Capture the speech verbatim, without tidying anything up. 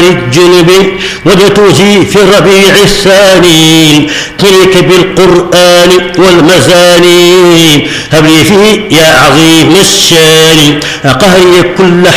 الجنب وجتوزي في الربيع الثاني تلك بالقرآن والمزاني هب لي فيه يا عظيم الشان قهري كل